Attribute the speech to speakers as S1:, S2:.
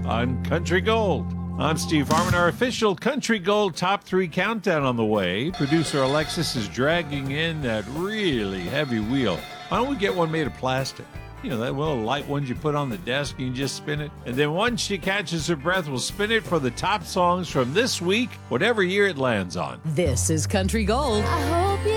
S1: on Country Gold. I'm Steve Harmon. Our official Country Gold Top 3 countdown on the way. Producer Alexis is dragging in that really heavy wheel. Why don't we get one made of plastic? You know, that little light ones you put on the desk and you just spin it. And then once she catches her breath, we'll spin it for the top songs from this week, whatever year it lands on.
S2: This is Country Gold.